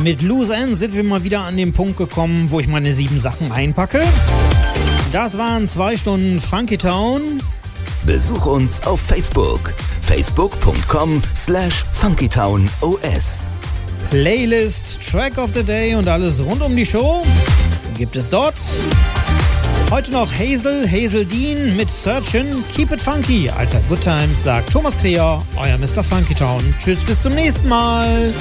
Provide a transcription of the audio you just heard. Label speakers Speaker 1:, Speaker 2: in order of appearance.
Speaker 1: Mit Loose Ends sind wir mal wieder an den Punkt gekommen, wo ich meine 7 Sachen einpacke. Das waren 2 Stunden Funky Town.
Speaker 2: Besuch uns auf Facebook. facebook.com/funkytownos.
Speaker 1: Playlist, Track of the Day und alles rund um die Show gibt es dort. Heute noch Hazel Dean mit Searchin', Keep It Funky. Allzeit Good Times, sagt Thomas Kreher, euer Mr. Funky Town. Tschüss, bis zum nächsten Mal.